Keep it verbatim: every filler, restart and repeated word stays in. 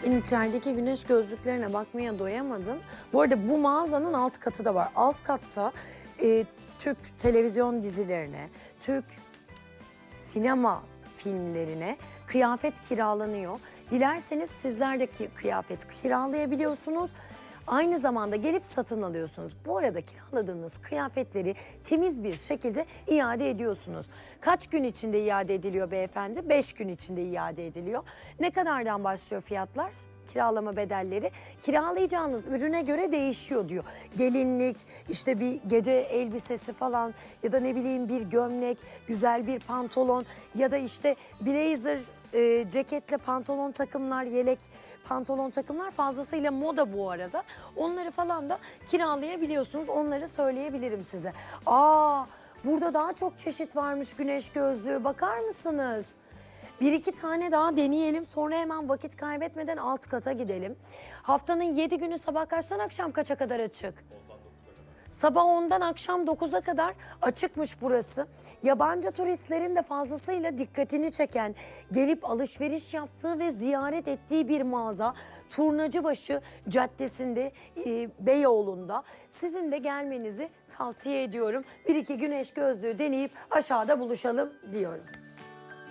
Ben içerideki güneş gözlüklerine bakmaya doyamadım. Bu arada bu mağazanın alt katı da var. Alt katta e, Türk televizyon dizilerine, Türk sinema filmlerine kıyafet kiralanıyor. Dilerseniz sizler de ki kıyafet kiralayabiliyorsunuz. Aynı zamanda gelip satın alıyorsunuz. Bu arada kiraladığınız kıyafetleri temiz bir şekilde iade ediyorsunuz. Kaç gün içinde iade ediliyor beyefendi? Beş gün içinde iade ediliyor. Ne kadardan başlıyor fiyatlar? Kiralama bedelleri kiralayacağınız ürüne göre değişiyor diyor. Gelinlik, işte bir gece elbisesi falan ya da ne bileyim bir gömlek, güzel bir pantolon ya da işte blazer, e, ceketle pantolon takımlar, yelek pantolon takımlar fazlasıyla moda bu arada. Onları falan da kiralayabiliyorsunuz. Onları söyleyebilirim size. Aa, burada daha çok çeşit varmış güneş gözlüğü. Bakar mısınız? Bir iki tane daha deneyelim, sonra hemen vakit kaybetmeden alt kata gidelim. Haftanın yedi günü sabah kaçtan akşam kaça kadar açık? Sabah ondan akşam dokuza kadar açıkmış burası. Yabancı turistlerin de fazlasıyla dikkatini çeken, gelip alışveriş yaptığı ve ziyaret ettiği bir mağaza. Turnacıbaşı Caddesi'nde, e, Beyoğlu'nda. Sizin de gelmenizi tavsiye ediyorum. Bir iki güneş gözlüğü deneyip aşağıda buluşalım diyorum.